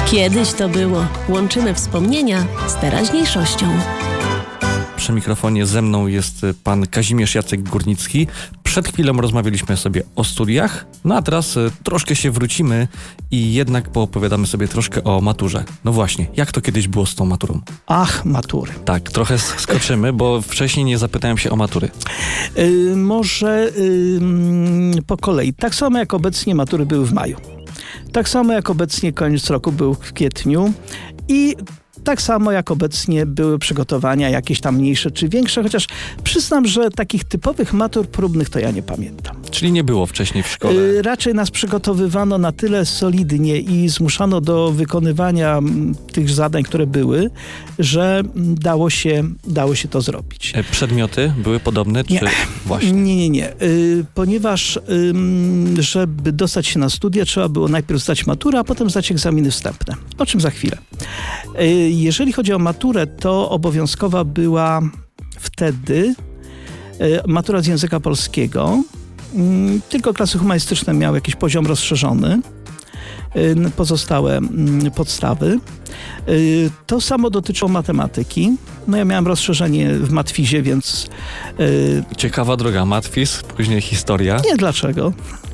Kiedyś to było. Łączymy wspomnienia z teraźniejszością. Przy mikrofonie ze mną jest pan Kazimierz Jacek Górnicki. Przed chwilą rozmawialiśmy sobie o studiach, no a teraz troszkę się wrócimy i jednak poopowiadamy sobie troszkę o maturze. No właśnie, jak to kiedyś było z tą maturą? Ach, matury. Tak, trochę skoczymy, bo wcześniej nie zapytałem się o matury. Może po kolei. Tak samo jak obecnie matury były w maju. Tak samo jak obecnie koniec roku był w kwietniu i tak samo jak obecnie były przygotowania jakieś tam mniejsze czy większe, chociaż przyznam, że takich typowych matur próbnych to ja nie pamiętam. Czyli nie było wcześniej w szkole? Raczej nas przygotowywano na tyle solidnie i zmuszano do wykonywania tych zadań, które były, że dało się to zrobić. Przedmioty były podobne? Czy... Nie. Właśnie. Nie. Ponieważ żeby dostać się na studia, trzeba było najpierw zdać maturę, a potem zdać egzaminy wstępne. O czym za chwilę. Jeżeli chodzi o maturę, to obowiązkowa była wtedy matura z języka polskiego. Tylko klasy humanistyczne miały jakiś poziom rozszerzony. Pozostałe podstawy. To samo dotyczyło matematyki. No ja miałem rozszerzenie w matfizie, więc... Ciekawa droga, matfiz, później historia. Nie, dlaczego?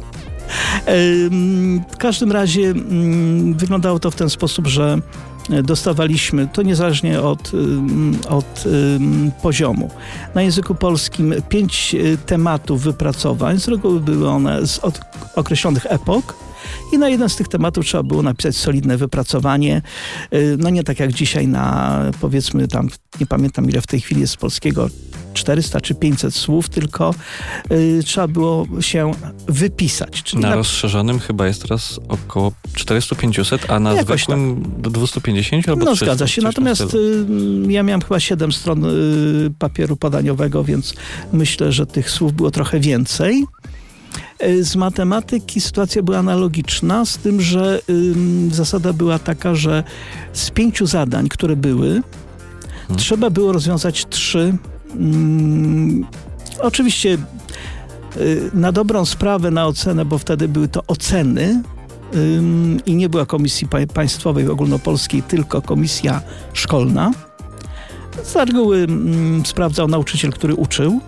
W każdym razie wyglądało to w ten sposób, że dostawaliśmy, to niezależnie od poziomu. Na języku polskim 5 tematów wypracowań, z reguły były one z określonych epok i na jeden z tych tematów trzeba było napisać solidne wypracowanie. No nie tak jak dzisiaj na, powiedzmy tam, nie pamiętam ile w tej chwili jest z polskiego, 400 czy 500 słów, tylko trzeba było się wypisać. Czyli na rozszerzonym chyba jest teraz około 400-500, a na zwykłym do 250 albo 300. No zgadza się, natomiast ja miałem chyba 7 stron papieru podaniowego, więc myślę, że tych słów było trochę więcej. Z matematyki sytuacja była analogiczna, z tym, że zasada była taka, że z 5 zadań, które były, trzeba było rozwiązać 3. Oczywiście na dobrą sprawę, na ocenę, bo wtedy były to oceny i nie była komisji państwowej ogólnopolskiej, tylko komisja szkolna. Z reguły sprawdzał nauczyciel, który uczył.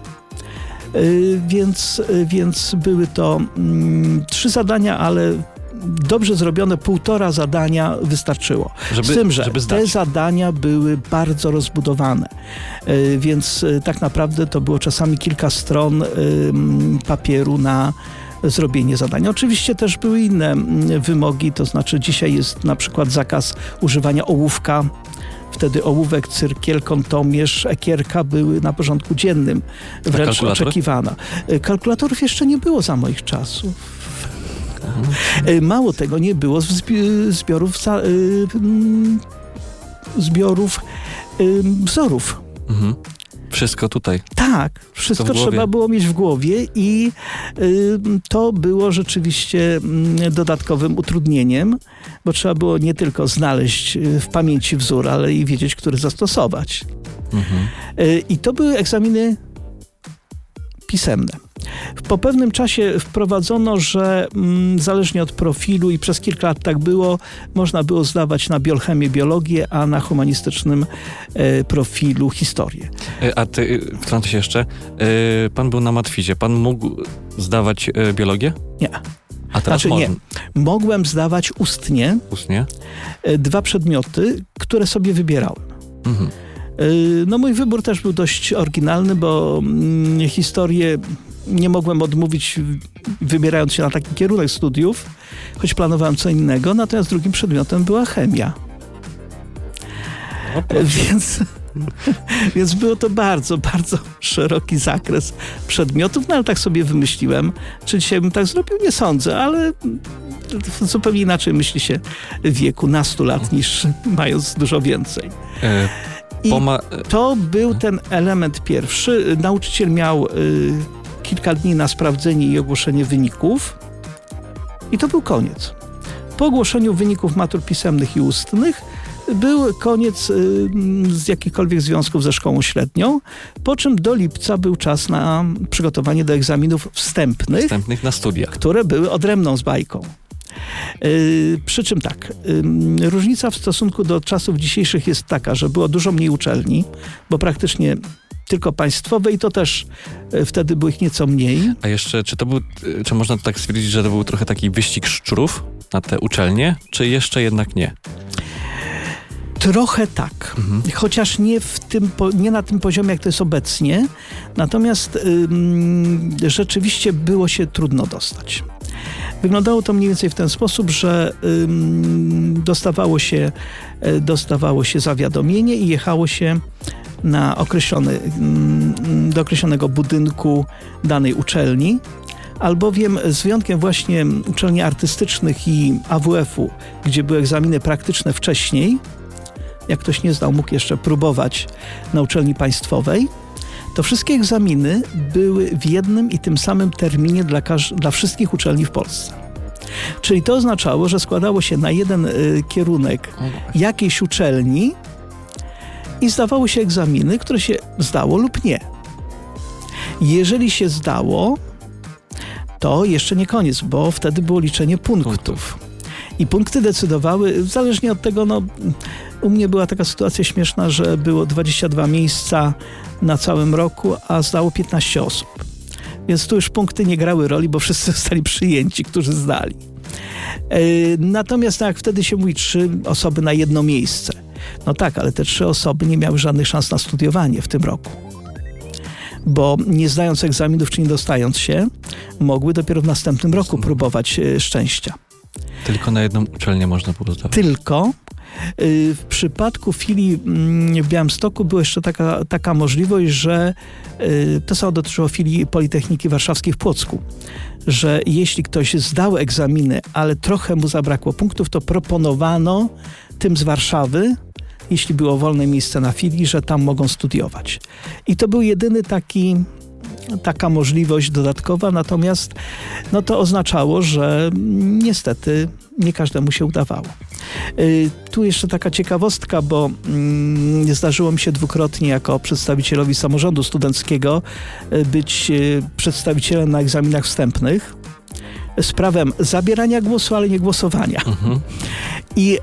Więc były to 3 zadania, ale dobrze zrobione 1,5 zadania wystarczyło. Z tym, że te zadania były bardzo rozbudowane. Więc tak naprawdę to było czasami kilka stron papieru na zrobienie zadania. Oczywiście też były inne wymogi, to znaczy dzisiaj jest na przykład zakaz używania ołówka. Wtedy ołówek, cyrkiel, kątomierz, ekierka były na porządku dziennym. Wręcz oczekiwana. Kalkulatorów jeszcze nie było za moich czasów. Mało tego, nie było zbiorów wzorów. Wszystko tutaj. Tak, wszystko trzeba było mieć w głowie i to było rzeczywiście dodatkowym utrudnieniem, bo trzeba było nie tylko znaleźć w pamięci wzór, ale i wiedzieć, który zastosować. I to były egzaminy pisemne. Po pewnym czasie wprowadzono, że zależnie od profilu i przez kilka lat tak było, można było zdawać na biochemię, biologię, a na humanistycznym profilu historię. A ty, wtrącę się jeszcze, pan był na matfizie, pan mógł zdawać biologię? Nie. A teraz można? Nie. Mogłem zdawać ustnie. 2 przedmioty, które sobie wybierałem. No mój wybór też był dość oryginalny, bo historię nie mogłem odmówić, wybierając się na taki kierunek studiów, choć planowałem co innego, natomiast drugim przedmiotem była chemia. Więc było to bardzo, bardzo szeroki zakres przedmiotów, no ale tak sobie wymyśliłem. Czy dzisiaj bym tak zrobił? Nie sądzę, ale zupełnie inaczej myśli się w wieku nastu lat niż mając dużo więcej. I to był ten element pierwszy. Nauczyciel miał kilka dni na sprawdzenie i ogłoszenie wyników i to był koniec. Po ogłoszeniu wyników matur pisemnych i ustnych był koniec z jakichkolwiek związków ze szkołą średnią, po czym do lipca był czas na przygotowanie do egzaminów wstępnych na studiach, które były odrębną z bajką. Przy czym tak, różnica w stosunku do czasów dzisiejszych jest taka, że było dużo mniej uczelni, bo praktycznie tylko państwowe i to też wtedy było ich nieco mniej. A jeszcze, czy można tak stwierdzić, że to był trochę taki wyścig szczurów na te uczelnie, czy jeszcze jednak nie? Trochę tak, chociaż nie na tym poziomie, jak to jest obecnie, natomiast rzeczywiście było się trudno dostać. Wyglądało to mniej więcej w ten sposób, że dostawało się zawiadomienie i jechało się na do określonego budynku danej uczelni, albowiem z wyjątkiem właśnie uczelni artystycznych i AWF-u, gdzie były egzaminy praktyczne wcześniej, jak ktoś nie zdał, mógł jeszcze próbować na uczelni państwowej, to wszystkie egzaminy były w jednym i tym samym terminie dla wszystkich uczelni w Polsce. Czyli to oznaczało, że składało się na jeden kierunek jakiejś uczelni i zdawało się egzaminy, które się zdało lub nie. Jeżeli się zdało, to jeszcze nie koniec, bo wtedy było liczenie punktów. I punkty decydowały, zależnie od tego, u mnie była taka sytuacja śmieszna, że było 22 miejsca na całym roku, a zdało 15 osób. Więc tu już punkty nie grały roli, bo wszyscy zostali przyjęci, którzy zdali. Natomiast jak wtedy się mówi 3 osoby na jedno miejsce. No tak, ale te 3 osoby nie miały żadnych szans na studiowanie w tym roku. Bo nie zdając egzaminów, czy nie dostając się, mogły dopiero w następnym roku próbować szczęścia. Tylko na jedną uczelnię można było zdawać. Tylko. W przypadku filii w Białymstoku była jeszcze taka możliwość, że to samo dotyczyło filii Politechniki Warszawskiej w Płocku, że jeśli ktoś zdał egzaminy, ale trochę mu zabrakło punktów, to proponowano tym z Warszawy, jeśli było wolne miejsce na filii, że tam mogą studiować. I to był jedyny taka możliwość dodatkowa, natomiast to oznaczało, że niestety nie każdemu się udawało. Tu jeszcze taka ciekawostka, bo zdarzyło mi się dwukrotnie jako przedstawicielowi samorządu studenckiego być przedstawicielem na egzaminach wstępnych z prawem zabierania głosu, ale nie głosowania. I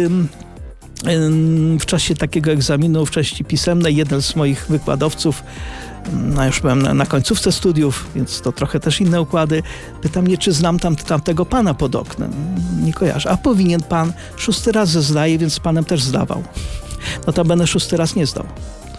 w czasie takiego egzaminu w części pisemnej jeden z moich wykładowców, już byłem na końcówce studiów, więc to trochę też inne układy, pyta mnie, czy znam tamtego pana pod oknem. Nie kojarzę. A powinien pan, 6. raz zdaje, więc z panem też zdawał. Notabene 6. raz nie zdał.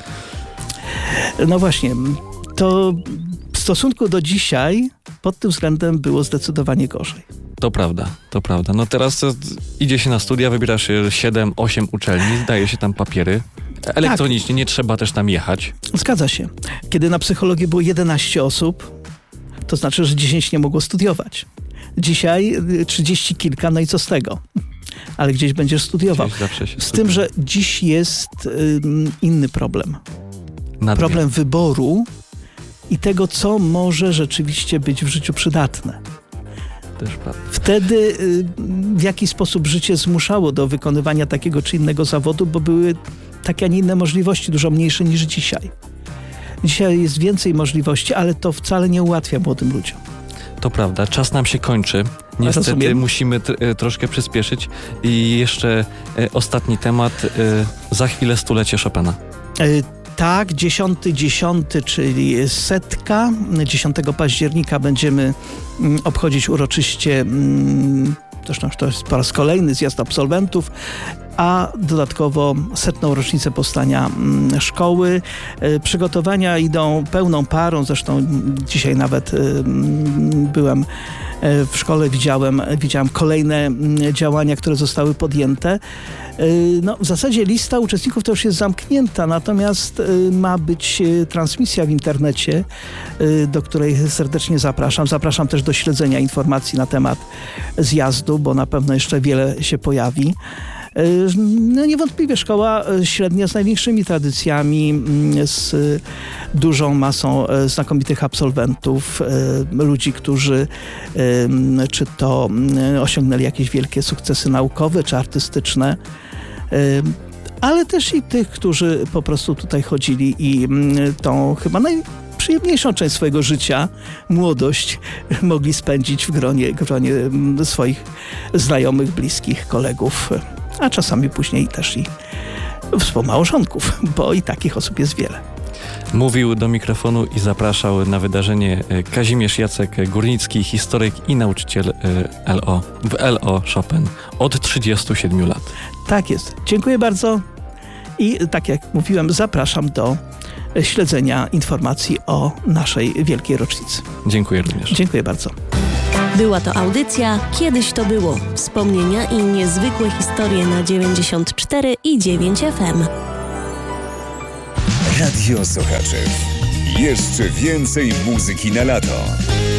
No właśnie, to w stosunku do dzisiaj pod tym względem było zdecydowanie gorzej. To prawda. No teraz idzie się na studia, wybiera się 7-8 uczelni, zdaje się tam papiery. Elektronicznie, nie trzeba też tam jechać. Zgadza się. Kiedy na psychologię było 11 osób, to znaczy, że 10 nie mogło studiować. Dzisiaj 30 kilka, no i co z tego? Ale gdzieś będziesz studiował. Z tym, że dziś jest inny problem. Problem wyboru i tego, co może rzeczywiście być w życiu przydatne. Wtedy w jakiś sposób życie zmuszało do wykonywania takiego czy innego zawodu, bo były takie, a nie inne możliwości, dużo mniejsze niż dzisiaj. Dzisiaj jest więcej możliwości, ale to wcale nie ułatwia młodym ludziom. To prawda, czas nam się kończy. Niestety musimy troszkę przyspieszyć. I jeszcze ostatni temat. Za chwilę 100-lecie Chopina. Tak, 10.10, czyli 100. 10 października będziemy obchodzić uroczyście, zresztą to jest po raz kolejny zjazd absolwentów, a dodatkowo 100. rocznicę powstania szkoły. Przygotowania idą pełną parą, zresztą dzisiaj nawet byłem w szkole, widziałem kolejne działania, które zostały podjęte. W zasadzie lista uczestników to już jest zamknięta, natomiast ma być transmisja w internecie, do której serdecznie zapraszam. Zapraszam też do śledzenia informacji na temat zjazdu, bo na pewno jeszcze wiele się pojawi. Niewątpliwie szkoła średnia z największymi tradycjami, z dużą masą znakomitych absolwentów, ludzi, którzy czy to osiągnęli jakieś wielkie sukcesy naukowe czy artystyczne, ale też i tych, którzy po prostu tutaj chodzili i tą chyba najprzyjemniejszą część swojego życia, młodość, mogli spędzić w gronie swoich znajomych, bliskich, kolegów, a czasami później też i współmałżonków, bo i takich osób jest wiele. Mówił do mikrofonu i zapraszał na wydarzenie Kazimierz Jacek Górnicki, historyk i nauczyciel w LO Chopin od 37 lat. Tak jest. Dziękuję bardzo i tak jak mówiłem, zapraszam do śledzenia informacji o naszej wielkiej rocznicy. Dziękuję również. Dziękuję bardzo. Była to audycja Kiedyś to było. Wspomnienia i niezwykłe historie na 94,9 FM. Radio Sochaczew. Jeszcze więcej muzyki na lato.